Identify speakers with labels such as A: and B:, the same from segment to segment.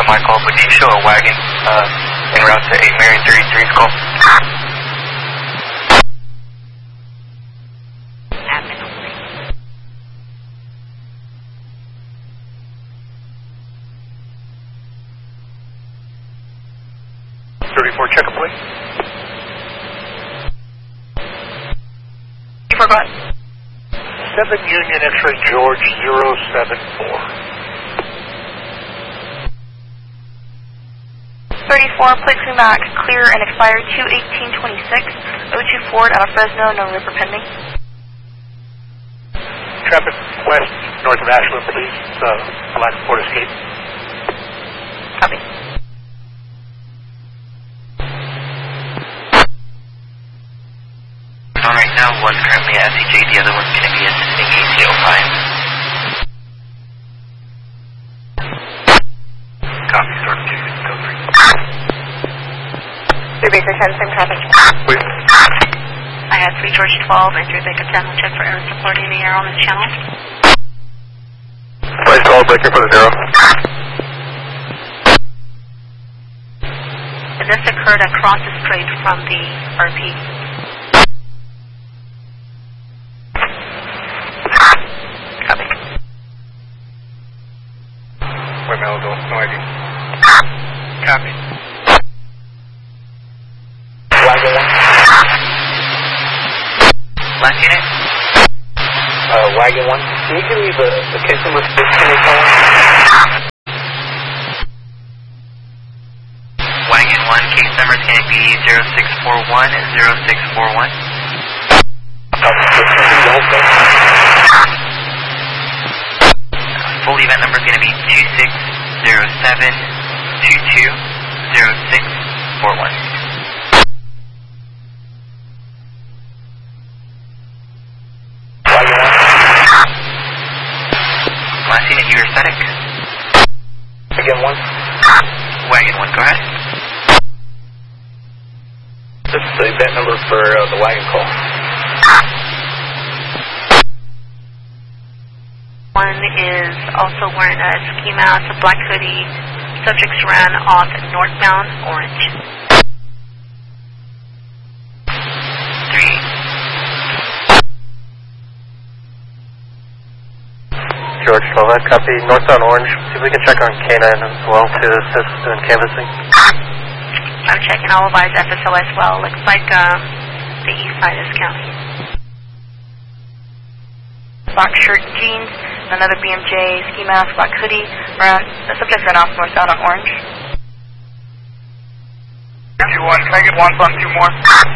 A: my call, but do you show a wagon en route to 8 Marion 33's call?
B: Admin only.
A: Check up, please.
B: 34, go ahead.
C: 7 Union X-ray George 074.
B: 34, please come back. Clear and expired 2/18/26. 02 Ford out of Fresno, no river pending.
C: Traffic west, north of Ashland, please. Black Ford Escape.
B: Copy.
A: Right now, one's currently at SEJ, the other one's going to be assisting ATO 5. Copy, sort of 2, go 3.
B: 3 Baker 10, same traffic.
A: Please.
B: I had 3 George 12 and 3 Baker 10, we'll check for air support in the air on this channel.
A: Place 12, breaking for the 0.
B: And this occurred across the strait from the RP. Copy.
A: Wait, Melville, no ID. Copy. Wagon 1. Last unit? Wagon 1. Can you give me the case number 1581? Wagon 1, case number is going to be 0641 and 0641. Full event number is going to be 2607220641. Last unit, you are static. Again, 1. Wagon 1, go ahead. This is the event number for the wagon call.
B: 1 is also wearing a ski mask, a black hoodie. Subjects ran off northbound orange.
A: 3. George 12, copy. Northbound orange. See if we can check on K9 as well to assist in canvassing.
B: I'm checking all of eyes FSO as well. Looks like the east side is county. Black shirt, jeans, another BMJ, ski mask, black hoodie. The subject ran off northbound on orange.
C: 1, can I get 1 on 2 more?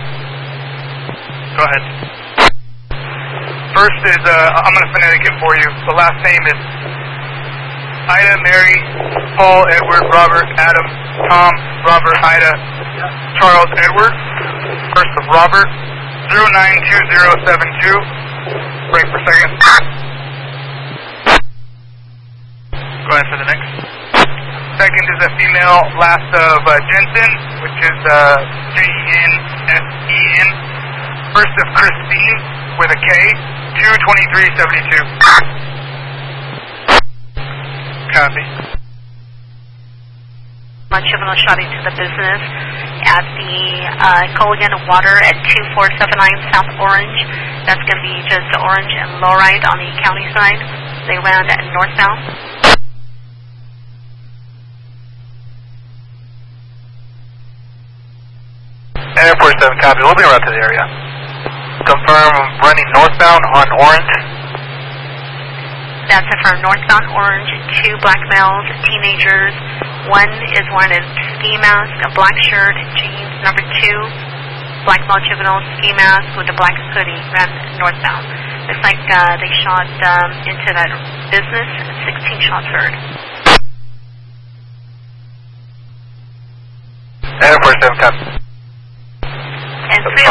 C: Go ahead. First is, I'm going to phonetic it for you. The last name is Ida, Mary, Paul, Edward, Robert, Adam, Tom, Robert, Ida, Charles, Edward. First of Robert, 092072. Break for second. Go ahead for the next. Second is a female, last of Jensen, which is Jensen. First of Christine with a K, 22372. Copy.
B: One juvenile shot into the business at the Culligan Water at 2479 South Orange. That's going to be just orange and lowride on the county side. They ran northbound.
C: Air Force 7, copy. We'll be around to the area. Confirm running northbound on orange.
B: That's it for northbound orange, 2 black males, teenagers. 1 is wearing a ski mask, a black shirt, jeans. Number 2, black male juvenile, ski mask with a black hoodie, ran northbound. Looks like they shot into that business, 16 shots heard.
C: Air Force 7, copy.
B: And 3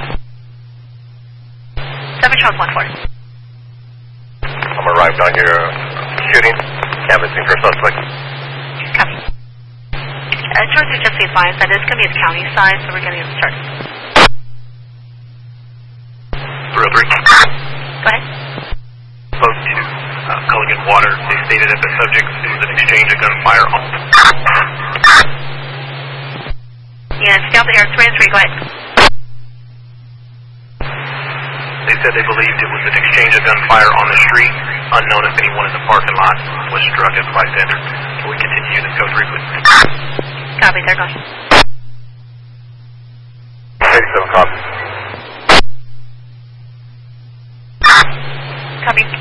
B: 7 shots 1-4.
A: I'm arrived on your shooting, canvassing for suspect.
B: Copy. George, just be advised that it's going to be the county side, so we're going to get started.
A: 303.
B: Go ahead.
A: Spoke to Culligan Water. They stated that the subject was an exchange of gunfire on
B: Yes, Delta Air 3 and 3, go ahead.
D: They said they believed it was an exchange of gunfire on the street, unknown if anyone in the parking lot was struck as a bystander. Can we continue using code 3, please?
B: Copy, sir, go ahead.
D: 87, copy.
B: Copy,